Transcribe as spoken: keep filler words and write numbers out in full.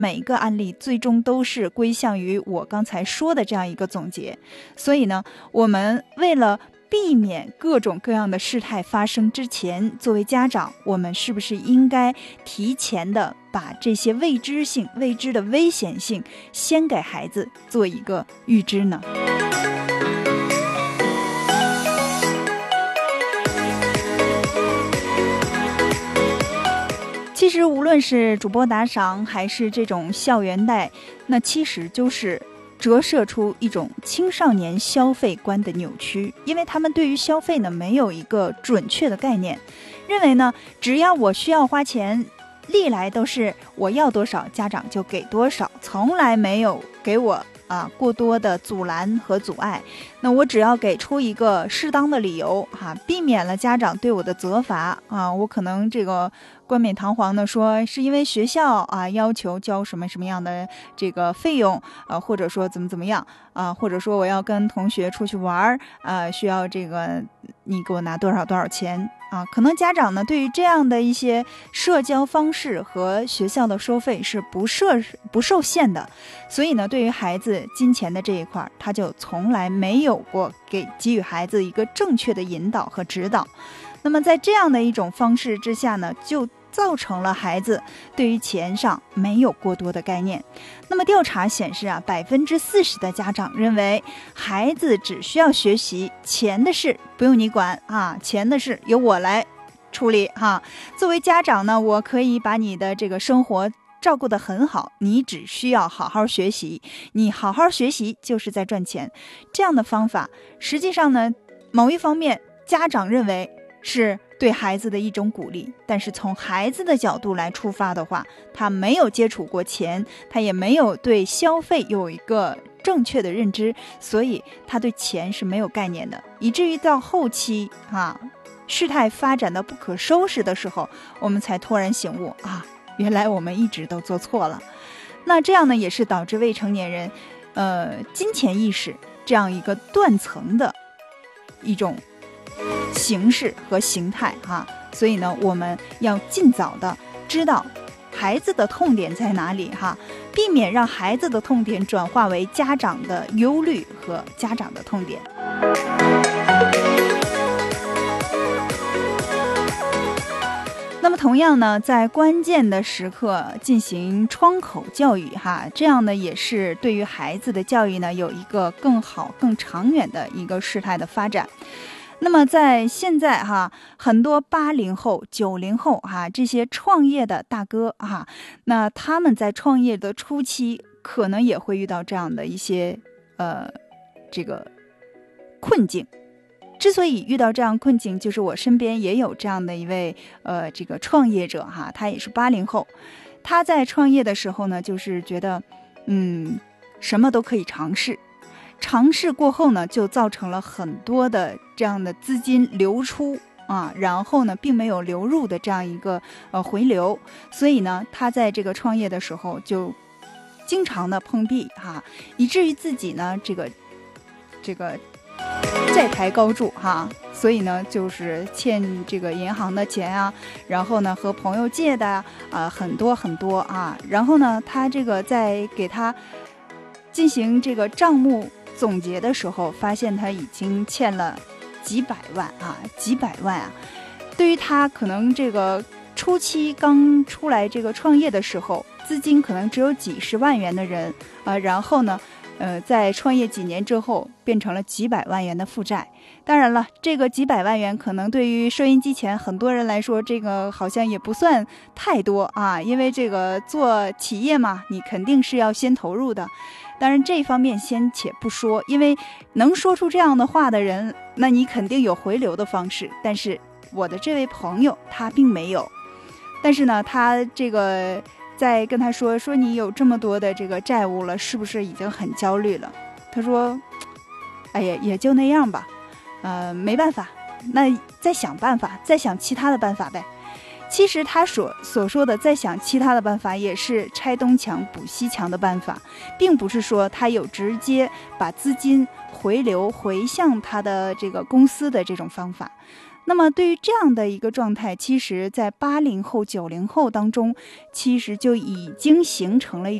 每一个案例最终都是归向于我刚才说的这样一个总结。所以呢，我们为了避免各种各样的事态发生之前，作为家长，我们是不是应该提前的把这些未知性、未知的危险性先给孩子做一个预知呢？其实无论是主播打赏还是这种校园贷，那其实就是折射出一种青少年消费观的扭曲。因为他们对于消费呢没有一个准确的概念，认为呢只要我需要花钱，历来都是我要多少家长就给多少，从来没有给我啊过多的阻拦和阻碍。那我只要给出一个适当的理由啊，避免了家长对我的责罚啊，我可能这个冠冕堂皇的说是因为学校啊要求交什么什么样的这个费用啊，或者说怎么怎么样啊，或者说我要跟同学出去玩啊，需要这个你给我拿多少多少钱啊。可能家长呢对于这样的一些社交方式和学校的收费是不设不受限的，所以呢对于孩子金钱的这一块，他就从来没有过给给予孩子一个正确的引导和指导。那么在这样的一种方式之下呢，就造成了孩子对于钱上没有过多的概念。那么调查显示啊，百分之四十的家长认为孩子只需要学习，钱的事不用你管啊，钱的事由我来处理哈。作为家长呢，我可以把你的这个生活照顾得很好，你只需要好好学习，你好好学习就是在赚钱。这样的方法实际上呢，某一方面家长认为是对孩子的一种鼓励，但是从孩子的角度来出发的话，他没有接触过钱，他也没有对消费有一个正确的认知，所以他对钱是没有概念的，以至于到后期啊，事态发展到不可收拾的时候，我们才突然醒悟啊，原来我们一直都做错了。那这样呢，也是导致未成年人呃金钱意识这样一个断层的一种形式和形态哈。所以呢，我们要尽早的知道孩子的痛点在哪里哈，避免让孩子的痛点转化为家长的忧虑和家长的痛点。那么同样呢，在关键的时刻进行窗口教育哈，这样呢也是对于孩子的教育呢有一个更好更长远的一个事态的发展。那么在现在哈，很多八零后、九零后哈这些创业的大哥哈，那他们在创业的初期可能也会遇到这样的一些呃这个困境。之所以遇到这样困境，就是我身边也有这样的一位呃这个创业者哈，他也是八零后，他在创业的时候呢，就是觉得嗯什么都可以尝试，尝试过后呢，就造成了很多的这样的资金流出啊，然后呢并没有流入的这样一个呃回流，所以呢他在这个创业的时候就经常的碰壁哈，以至于自己呢这个这个债台高筑哈，所以呢就是欠这个银行的钱啊，然后呢和朋友借的啊、呃、很多很多啊，然后呢他这个在给他进行这个账目总结的时候，发现他已经欠了几百万啊，几百万啊。对于他可能这个初期刚出来这个创业的时候，资金可能只有几十万元的人呃，然后呢呃，在创业几年之后变成了几百万元的负债。当然了，这个几百万元可能对于收音机前很多人来说，这个好像也不算太多啊，因为这个做企业嘛，你肯定是要先投入的。当然这方面先且不说，因为能说出这样的话的人，那你肯定有回流的方式，但是我的这位朋友他并没有。但是呢，他这个在跟他说说你有这么多的这个债务了，是不是已经很焦虑了？他说哎呀也就那样吧，呃没办法，那再想办法，再想其他的办法呗。其实他所所说的再想其他的办法，也是拆东墙补西墙的办法，并不是说他有直接把资金回流回向他的这个公司的这种方法。 那么对于这样的一个状态，其实在八零后九零后当中，其实就已经形成了一